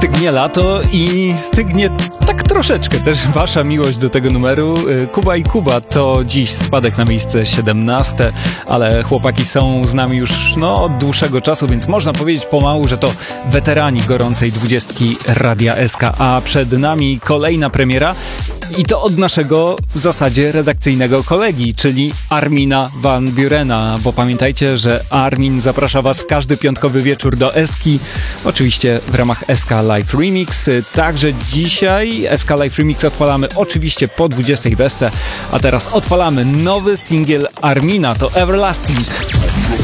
Stygnie lato i stygnie tak troszeczkę też wasza miłość do tego numeru. Kuba i Kuba to dziś spadek na miejsce 17, ale chłopaki są z nami już od dłuższego czasu, więc można powiedzieć pomału, że to weterani gorącej 20 Radia SK, a przed nami kolejna premiera i to od naszego w zasadzie redakcyjnego kolegi, czyli Armina van Burena, bo pamiętajcie, że Armin zaprasza was w każdy piątkowy wieczór do Eski, oczywiście w ramach SK Live Remix. Także dzisiaj SK Live Remix odpalamy oczywiście po 20 w Esce, a teraz odpalamy nowy singiel Armina, to Everlasting.